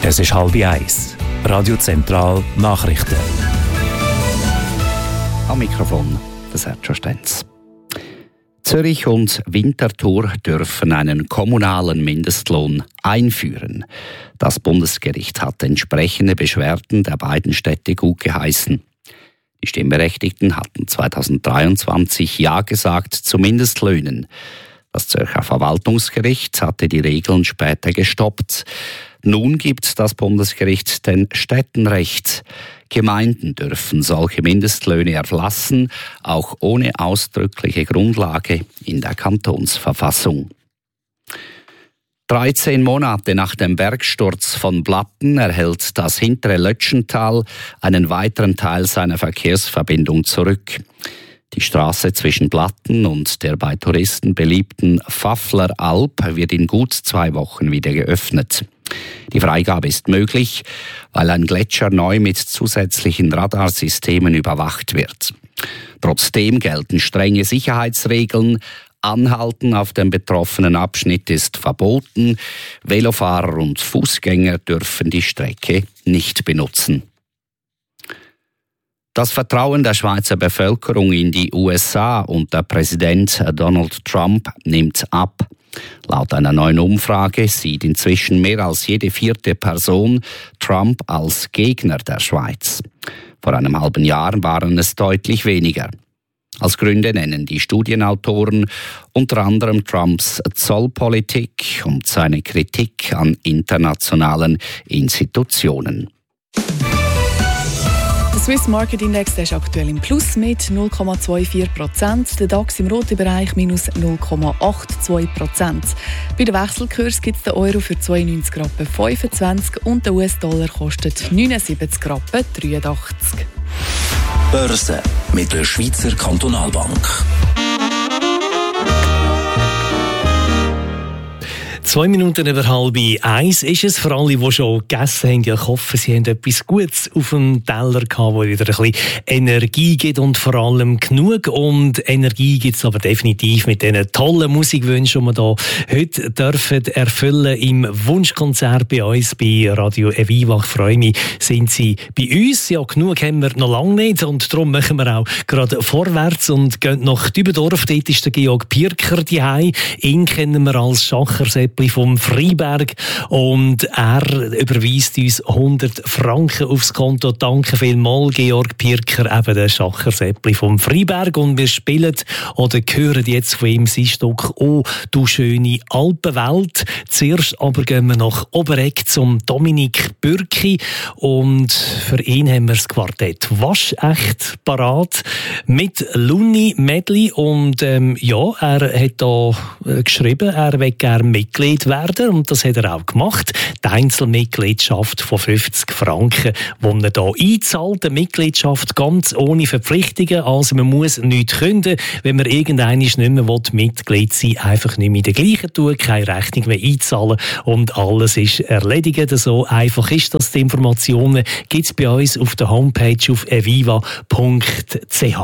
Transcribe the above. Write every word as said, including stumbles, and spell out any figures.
Es ist halb eins. Radio Zentral Nachrichten. Am Mikrofon der Sergio Stenz. Zürich und Winterthur dürfen einen kommunalen Mindestlohn einführen. Das Bundesgericht hat entsprechende Beschwerden der beiden Städte gutgeheißen. Die Stimmberechtigten hatten zweitausenddreiundzwanzig Ja gesagt zu Mindestlöhnen. Das Zürcher Verwaltungsgericht hatte die Regeln später gestoppt. Nun gibt das Bundesgericht den Städten Recht. Gemeinden dürfen solche Mindestlöhne erlassen, auch ohne ausdrückliche Grundlage in der Kantonsverfassung. dreizehn Monate nach dem Bergsturz von Blatten erhält das hintere Lötschental einen weiteren Teil seiner Verkehrsverbindung zurück. Die Straße zwischen Blatten und der bei Touristen beliebten Pfaffler Alp wird in gut zwei Wochen wieder geöffnet. Die Freigabe ist möglich, weil ein Gletscher neu mit zusätzlichen Radarsystemen überwacht wird. Trotzdem gelten strenge Sicherheitsregeln. Anhalten auf dem betroffenen Abschnitt ist verboten. Velofahrer und Fußgänger dürfen die Strecke nicht benutzen. Das Vertrauen der Schweizer Bevölkerung in die U S A unter Präsident Donald Trump nimmt ab. Laut einer neuen Umfrage sieht inzwischen mehr als jede vierte Person Trump als Gegner der Schweiz. Vor einem halben Jahr waren es deutlich weniger. Als Gründe nennen die Studienautoren unter anderem Trumps Zollpolitik und seine Kritik an internationalen Institutionen. Der Swiss Market Index der ist aktuell im Plus mit null Komma vierundzwanzig Prozent, der DAX im roten Bereich minus null Komma zweiundachtzig Prozent. Bei den Wechselkurs gibt es den Euro für zweiundneunzig Rappen fünfundzwanzig und der U S-Dollar kostet neunundsiebzig Rappen dreiundachtzig. Börse mit der Schweizer Kantonalbank. Zwei Minuten über halb eins ist es. Für alle, die schon gegessen haben, ja, ich hoffe, sie haben etwas Gutes auf dem Teller gehabt, das wieder ein bisschen Energie gibt und vor allem genug. Und Energie gibt es aber definitiv mit diesen tollen Musikwünschen, die wir hier heute dürfen erfüllen im Wunschkonzert bei uns bei Radio Eviva. Ich freue mich, sind Sie bei uns. Ja, genug haben wir noch lange nicht und darum machen wir auch gerade vorwärts und gehen nach Dübendorf. Dort ist der Georg Pirker daheim. Ihn kennen wir als Schachersäppli vom Freiberg und er überweist uns hundert Franken aufs Konto. Danke vielmals, Georg Pirker, eben der Schachersäppli vom Freiberg. Und wir spielen oder hören jetzt von ihm sein Stück «Oh, du schöne Alpenwelt». Zuerst aber gehen wir nach Oberegg zum Dominik Bürki und für ihn haben wir das Quartett «Waschecht» parat mit Luni Medley und ähm, ja, er hat da äh, geschrieben, er will gerne Mitglied werden und das hat er auch gemacht. Die Einzelmitgliedschaft von fünfzig Franken, die er hier einzahlt. Eine Mitgliedschaft ganz ohne Verpflichtungen, also man muss nichts künden, wenn man irgendwann nicht mehr Mitglied sein will, einfach nicht mehr den gleichen tun, keine Rechnung mehr einzahlen und alles ist erledigt. So einfach ist das. Die Informationen gibt es bei uns auf der Homepage auf eviva punkt c h.